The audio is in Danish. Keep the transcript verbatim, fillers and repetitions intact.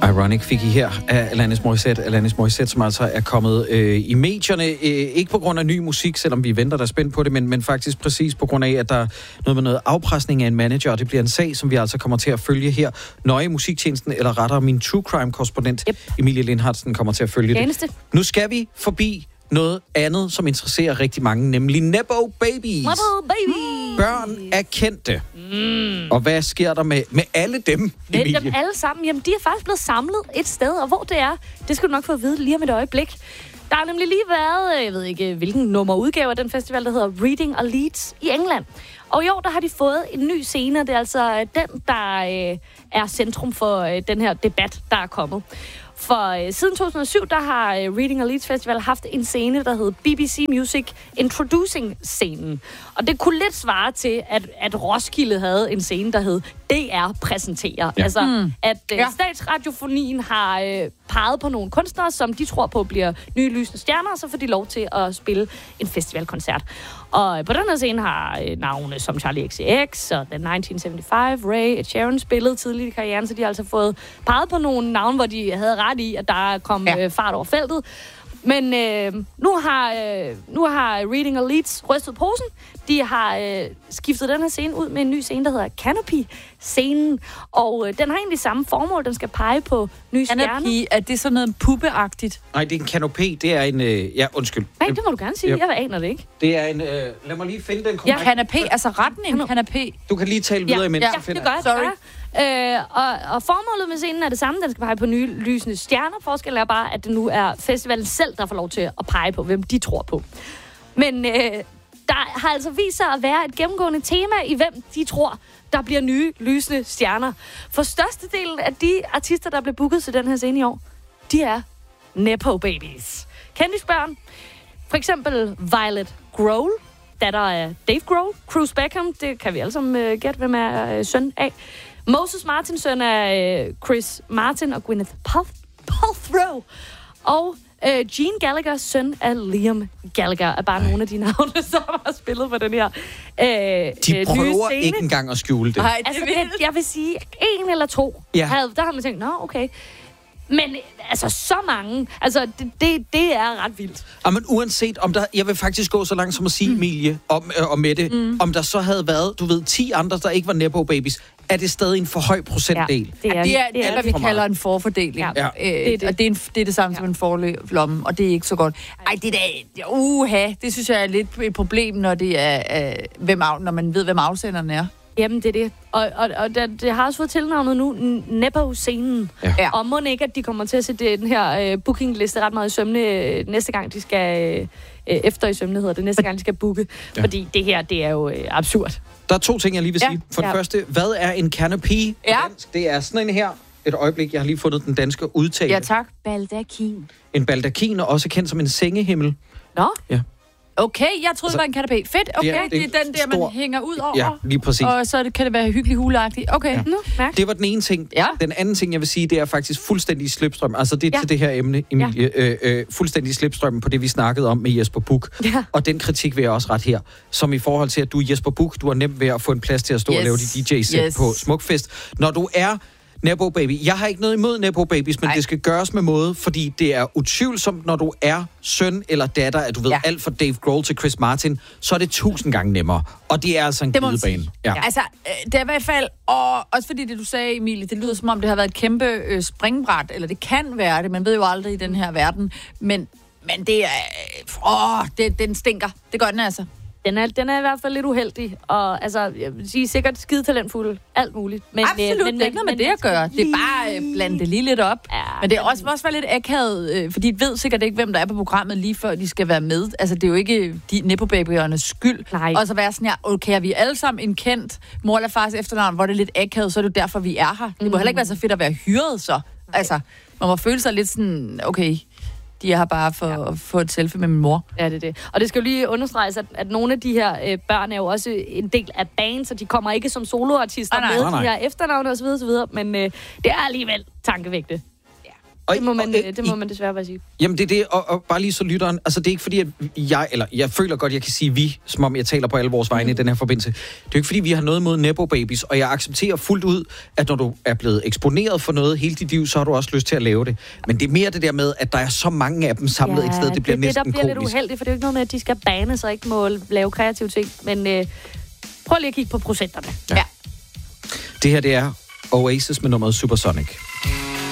Ironic fik I her af Alanis Morissette. Alanis Morissette, som altså er kommet øh, i medierne. Øh, ikke på grund af ny musik, selvom vi venter der spændt på det, men, men faktisk præcis på grund af, at der er noget med noget afpresning af en manager, og det bliver en sag, som vi altså kommer til at følge her. Nøje musiktjenesten, eller rettere min true crime-korrespondent, yep. Emilie Lindhardsen, kommer til at følge Eneste. det. Nu skal vi forbi noget andet, som interesserer rigtig mange, nemlig Nepo Babies. Nepo Babies. Børn er kendte. Mm. Og hvad sker der med, med alle dem, Emilie? Med dem alle sammen. Jamen, de er faktisk blevet samlet et sted, og hvor det er, det skal du nok få at vide lige om et øjeblik. Der har nemlig lige været, jeg ved ikke hvilken nummerudgave af den festival, der hedder Reading a Leeds i England. Og i år, der har de fået en ny scene, det er altså den, der øh, er centrum for øh, den her debat, der er kommet. For øh, siden to tusind og syv, der har øh, Reading a Leeds Festival haft en scene, der hed B B C Music Introducing-scenen. Og det kunne lidt svare til, at, at Roskilde havde en scene, der hed D R præsenterer. Ja. Altså, mm. at øh, ja. Statsradiofonien har øh, peget på nogle kunstnere, som de tror på bliver nye lysende stjerner, og så får de lov til at spille en festivalkoncert. Og på den her scene har øh, navne som Charlie X C X og The nitten femoghalvfems, Ray, Ed Sheeran spillet tidligt i karrieren, så de har altså fået peget på nogle navne, hvor de havde ret i, at der kom ja. øh, fart over feltet. Men øh, nu, har, øh, nu har Reading a Leeds rystet posen. De har øh, skiftet den her scene ud med en ny scene, der hedder Canopy-scenen. Og øh, den har egentlig samme formål. Den skal pege på nye stjerner. Canopy, er det sådan noget puppeagtigt? Nej, det er en kanopé. Det er en... Øh, ja, undskyld. Nej, det må du gerne sige. Yep. Jeg aner det ikke. Det er en... Øh, lad mig lige finde den. Ja, canopé. Altså retten en canopé. Du kan lige tale videre, ja, imens ja, jeg finder. det gør jeg. Sorry. Øh, og, og formålet med scenen er det samme. Den skal pege på nye lysende stjerner. Forskellen er bare, at det nu er festivalen selv, der får lov til at pege på, hvem de tror på. Men øh, der har altså vist sig at være et gennemgående tema i, hvem de tror, der bliver nye lysende stjerner. For størstedelen af de artister, der blev booket til den her scene i år, de er Nepo Babies. Kendisbørn. For eksempel Violet Grohl, datter af Dave Grohl. Cruz Beckham, det kan vi alle sammen øh, gætte, hvem er øh, søn af. Moses Martin, søn af øh, Chris Martin og Gwyneth Paltrow. Og øh, Gene Gallagher, søn af Liam Gallagher, er bare Ej. nogle af de navne, som har spillet på den her øh, De prøver øh, ikke engang at skjule det. Ej, det altså, det, jeg vil sige, en eller to. Ja. Havde, der har man tænkt, nå, okay. Men altså, så mange. Altså, det, det, det er ret vildt. Og men uanset om der... Jeg vil faktisk gå så langt som at sige, mm. Emilie, om, øh, og Mette, mm. om der så havde været, du ved, ti andre, der ikke var Nepo Babies, er det stadig en for høj procentdel. Ja, det er, det er, det er hvad vi kalder en forfordeling. Ja. Ja. Øh, det, er det. Og det er, en, det er det samme ja. som en forlomme, og det er ikke så godt. Ej, det der... Uha, det synes jeg er lidt et problem, når, det er, øh, hvem af, når man ved, hvem afsenderen er. Jamen, det er det. Og, og, og det, det har også fået tilnavnet nu, Nepo-scenen. Ja. Og må ikke, at de kommer til at sætte den her øh, bookingliste ret meget i sømne øh, næste gang, de skal... Øh, efter i sømne hedder det, næste gang, de skal booke. Ja. Fordi det her, det er jo øh, absurd. Der er to ting, jeg lige vil sige. Ja. For det ja. første, hvad er en canopy ja. dansk? Det er sådan en her. Et øjeblik, jeg har lige fundet den danske udtale. Ja, tak. Baldakin. En baldakin er også kendt som en sengehimmel. Nå? Ja. Okay, jeg troede, altså, det var en canapé. Fedt, okay. Det er, det er den der, stor... man hænger ud over. Ja, lige præcis. Og så kan det være hyggelig huleagtigt. Okay. Ja. Nu, det var den ene ting. Ja. Den anden ting, jeg vil sige, det er faktisk fuldstændig slipstrøm. Altså det er ja. til det her emne, Emilie. Ja. Øh, øh, fuldstændig slipstrømmen på det, vi snakkede om med Jesper Buch. Ja. Og den kritik vil jeg også ret her. Som i forhold til, at du er Jesper Buch, du har nemt ved at få en plads til at stå yes. og lave dit D J-sæt yes. på Smukfest. Når du er Nepo Baby. Jeg har ikke noget imod Nepo Babies, men Ej. det skal gøres med måde, fordi det er utvivlsomt, når du er søn eller datter, at du ved ja. alt fra Dave Grohl til Chris Martin, så er det tusind gange nemmere. Og det er altså en glidebane. Ja. Altså, det er i hvert fald, og også fordi det, du sagde, Emilie, det lyder som om, det har været et kæmpe øh, springbræt, eller det kan være det, man ved jo aldrig i den her verden, men, men det er, øh, åh, det, den stinker. Det gør den altså. Den er, den er i hvert fald lidt uheldig, og altså, jeg vil sige, sikkert skide talentfuld, alt muligt. Men, Absolut, men, det er ikke noget med det at gøre. Det er bare øh, blande det lige lidt op. Ja, men det er også, også være lidt akavet, øh, fordi de ved sikkert ikke, hvem der er på programmet lige før de skal være med. Altså, det er jo ikke de Nepo-babyernes skyld. Nej. Og så være sådan her, okay, vi er alle sammen en kendt mor eller fars efternavn, hvor det er lidt akavet, så er det derfor, vi er her. Det må heller ikke være så fedt at være hyret, så. Altså, man må føle sig lidt sådan, okay... De er her bare for ja. at få et selfie med min mor. Ja, det er det. Og det skal jo lige understreges, at, at nogle af de her øh, børn er jo også en del af band, så de kommer ikke som soloartister ah, nej, med nej, nej. de her efternavne osv. osv. Men øh, det er alligevel tankevægte. Ja. Og, det, må man, og, og, det må man desværre bare sige. Jamen det er det, og, og bare lige så lytteren, altså det er ikke fordi, at jeg, eller jeg føler godt, jeg kan sige vi, som om jeg taler på alle vores vegne mm. i den her forbindelse. Det er jo ikke fordi, vi har noget mod Nepo Babies, og jeg accepterer fuldt ud, at når du er blevet eksponeret for noget hele dit liv, så har du også lyst til at lave det. Men det er mere det der med, at der er så mange af dem samlet ja, et sted, det, det bliver det, næsten komisk. Det der bliver lidt uheldigt, for det er jo ikke noget med, at de skal bane sig, ikke må lave kreative ting, men øh, prøv lige at kigge på procenterne. Ja. ja. Det her, det er Oasis med nummeret Supersonic.